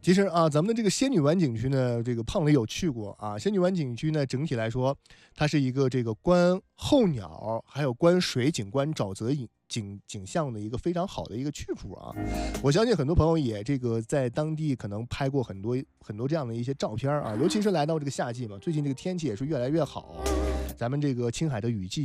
其实啊，咱们的这个仙女湾景区呢，这个胖磊有去过啊。仙女湾景区呢，整体来说，它是一个这个观候鸟，还有观水景、观沼泽景象的一个非常好的一个去处啊。我相信很多朋友也这个在当地可能拍过很多很多这样的一些照片啊，尤其是来到这个夏季嘛，最近这个天气也是越来越好，咱们这个青海的雨季